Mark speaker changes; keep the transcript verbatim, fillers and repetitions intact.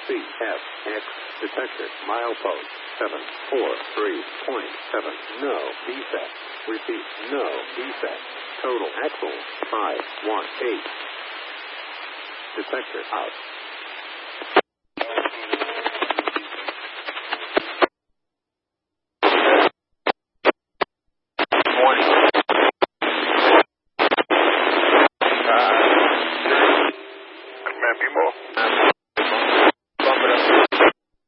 Speaker 1: C F X. Detector. Milepost seven four three point seven. No defect. Repeat. No defect. Total axle five one eight. Detector out.